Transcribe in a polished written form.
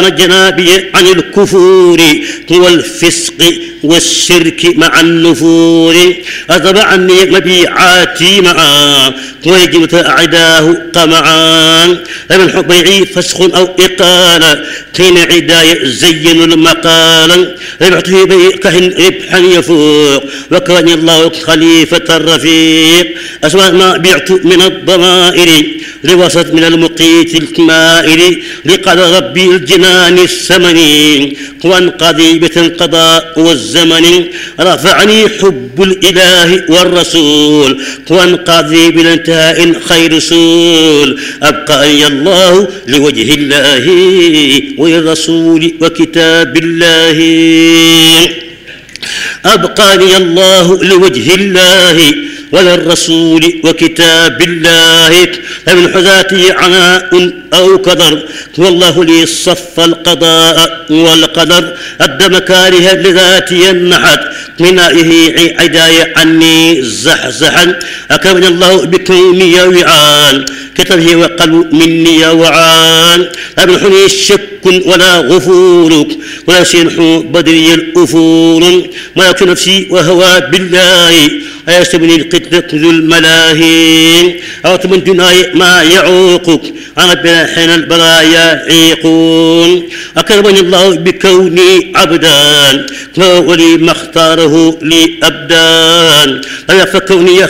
جنابي عن الكفور والفسق والشرك مع النفور أذب عني مبيعاتي معا ويجب أعداه قمعا فمن حبيعي فسخ أو إقالة حين عداي زين المقال ربحته بكهن ربحا يفوق وكان الله خليفة الرفيق أسوأ ما بعت من الضمائر لوسط من المقيت الكمائر لقد ربي الجنان الثمن وانقضي القضاء والزمن رفعني حب الإله والرسول وانقضي بالانتهاء خير رسول أبقى الله لوجه الله والرسول وكتاب الله أبقاني الله لوجه الله وللرسول وكتاب الله فمن حذاتي عناء أو قدر والله لي صف القضاء والقدر أدى مكاره لذاتي النحت من آئه عداي عني زحزحا أكرمني الله بكوني وعان كتبه وقلب مني وعان لا منحني شك ولا غفور ولا سينح بدري الأفور ما يكون نفسي وهوى بالله أيستبني القتل ذو الملاهين أو من دناي ما يعوقك أنا بحين البرايا عيقون أكرمني الله بكوني عبدا ولي ما اختاره لي أبدان لا فكوني